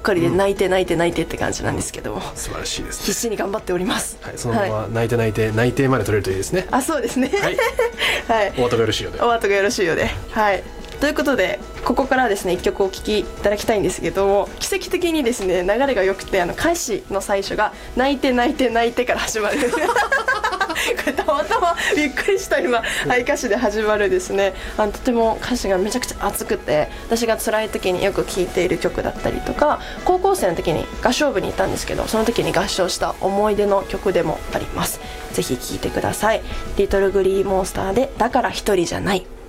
かりで泣いて泣いて泣いてって感じなんですけども、 素晴らしいですね。 必死に頑張っております。 はい、そのまま泣いて泣いて内定まで取れるといいですね。 あ、そうですね。 はい、 はい、 お後がよろしいようで。 お後がよろしいようで。はい、ということでここからですね1曲お聴きいただきたいんですけども、奇跡的にですね流れが良くて、歌詞の最初が泣いて泣いて泣いてから始まるこれたまたまびっくりした今、歌詞で始まるですね、とても歌詞がめちゃくちゃ熱くて、私が辛い時によく聴いている曲だったりとか、高校生の時に合唱部にいたんですけど、その時に合唱した思い出の曲でもあります。ぜひ聴いてください。リトルグリーモンスターでだから一人じゃない。